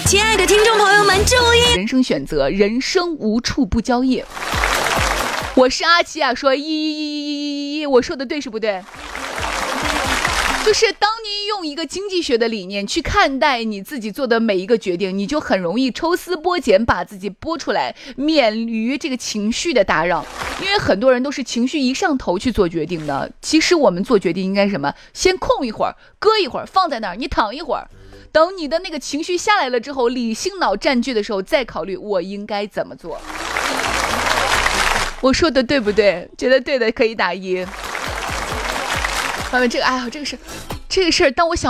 亲爱的听众朋友们注意， 人生选择，人生无处不交业。我是阿奇啊，说我说的对是不对？就是当你用一个经济学的理念去看待你自己做的每一个决定，你就很容易抽丝剥茧把自己剥出来，免于这个情绪的打扰。因为很多人都是情绪一上头去做决定的，其实我们做决定应该什么？先空一会儿，搁一会儿，放在那儿，你躺一会儿，等你的那个情绪下来了之后，理性脑占据的时候，再考虑我应该怎么做。我说的对不对？觉得对的可以打1。朋友们，这个事儿，当我想